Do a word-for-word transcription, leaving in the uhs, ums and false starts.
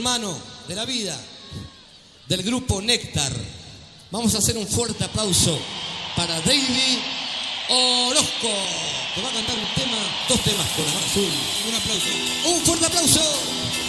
hermano de la vida, del grupo Néctar. Vamos a hacer un fuerte aplauso para David Orozco, que va a cantar un tema, dos temas con Azul. Un aplauso. Un fuerte aplauso.